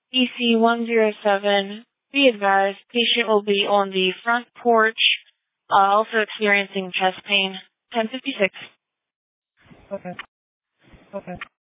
EC107, be advised, patient will be on the front porch, also experiencing chest pain. 1056. Okay. Okay.